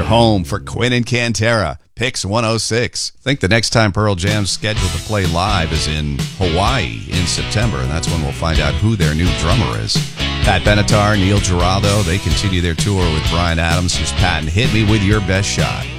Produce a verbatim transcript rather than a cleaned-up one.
home for Quinn and Cantera. Pix one oh six. I think the next time Pearl Jam's scheduled to play live is in Hawaii in September, and that's when we'll find out who their new drummer is. Pat Benatar, Neil Giraldo, they continue their tour with Bryan Adams. Here's Pat and Hit Me With Your Best Shot.